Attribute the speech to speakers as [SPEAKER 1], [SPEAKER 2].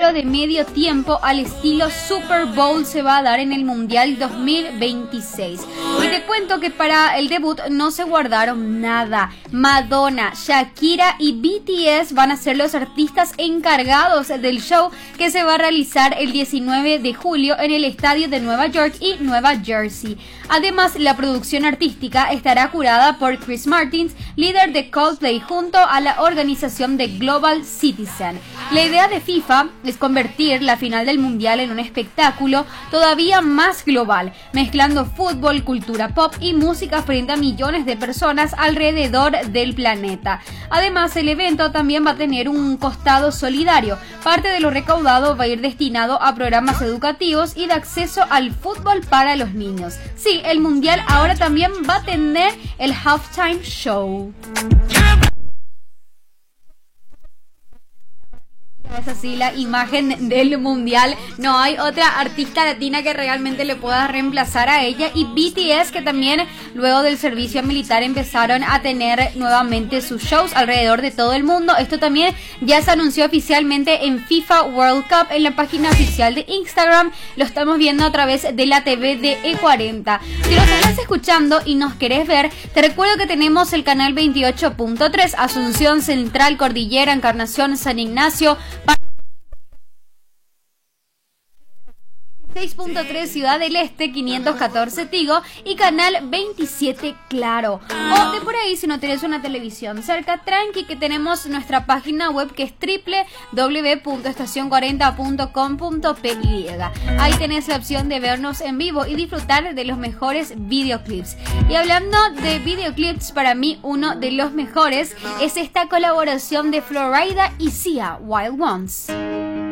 [SPEAKER 1] pero de medio tiempo al estilo Super Bowl se va a dar en el Mundial 2026. Y te cuento que para el debut no se guardaron nada. Madonna, Shakira y BTS van a ser los artistas encargados del show que se va a realizar el 19 de julio en el estadio de Nueva York y Nueva Jersey. Además, la producción artística estará curada por Chris Martin, líder de Coldplay, junto a la organización de Global Citizen. La idea de FIFA es convertir la final del Mundial en un espectáculo todavía más global, mezclando fútbol, cultura pop y música frente a millones de personas alrededor del planeta. Además, el evento también va a tener un costado solidario. Parte de lo recaudado va a ir destinado a programas educativos y de acceso al fútbol para los niños. Sí, el Mundial ahora también va a tener el halftime show. Es así la imagen del Mundial. No hay otra artista latina que realmente le pueda reemplazar a ella. Y BTS, que también luego del servicio militar empezaron a tener nuevamente sus shows alrededor de todo el mundo. Esto también ya se anunció oficialmente en FIFA World Cup en la página oficial de Instagram. Lo estamos viendo a través de la TV de E40. Si nos estás escuchando y nos querés ver, te recuerdo que tenemos el canal 28.3, Asunción, Central, Cordillera, Encarnación, San Ignacio, 6.3 Ciudad del Este, 514 Tigo y canal 27 Claro. O de por ahí, si no tenés una televisión cerca, tranqui, que tenemos nuestra página web que es www.estacion40.com.py. Ahí tenés la opción de vernos en vivo y disfrutar de los mejores videoclips. Y hablando de videoclips, para mí uno de los mejores es esta colaboración de Florida y Sia, Wild Ones.